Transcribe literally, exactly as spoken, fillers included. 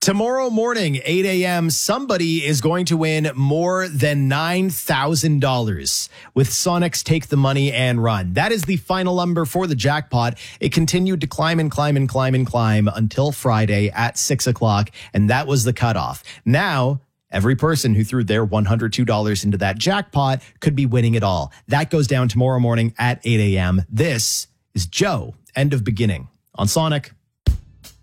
Tomorrow morning, eight a.m., somebody is going to win more than nine thousand dollars with Sonic's Take the Money and Run. That is the final number for the jackpot. It continued to climb and climb and climb and climb until Friday at six o'clock, and that was the cutoff. Now, every person who threw their one hundred two dollars into that jackpot could be winning it all. That goes down tomorrow morning at eight a.m. This is Joe, End of Beginning on Sonic.